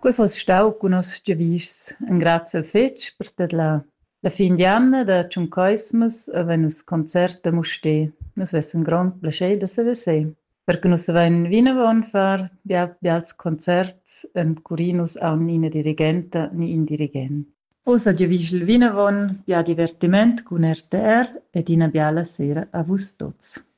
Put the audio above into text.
Quei fos stau cun nos giavis en grazie al fetg per la fin di anno da Giuncoismas havein nus concert da Musté. Nus vess un grand plascher da sedesè. Perché nus havein vinavon far bials concerts en curinus aun ina dirigenta ni in dirigent. Osa giavis il vinavon bia divertiment cun RTR ed ina biala sera a vus tots.